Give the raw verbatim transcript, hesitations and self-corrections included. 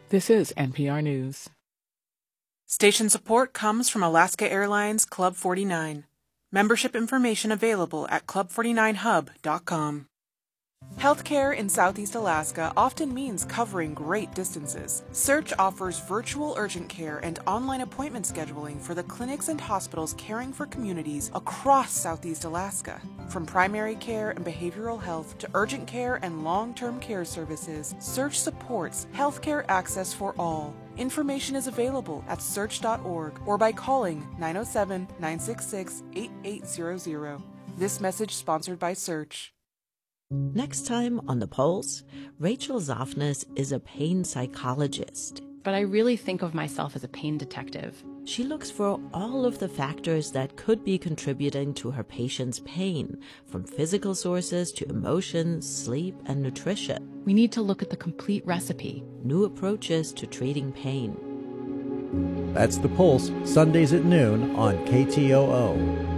This is N P R News. Station support comes from Alaska Airlines Club forty-nine. Membership information available at club forty-nine hub dot com. Healthcare in Southeast Alaska often means covering great distances. Search offers virtual urgent care and online appointment scheduling for the clinics and hospitals caring for communities across Southeast Alaska. From primary care and behavioral health to urgent care and long-term care services, Search supports healthcare access for all. Information is available at search dot org or by calling nine oh seven, nine six six, eight eight zero zero. This message sponsored by Search. Next time on The Pulse, Rachel Zoffness is a pain psychologist. But I really think of myself as a pain detective. She looks for all of the factors that could be contributing to her patient's pain, from physical sources to emotions, sleep, and nutrition. We need to look at the complete recipe. New approaches to treating pain. That's The Pulse, Sundays at noon on K T O O.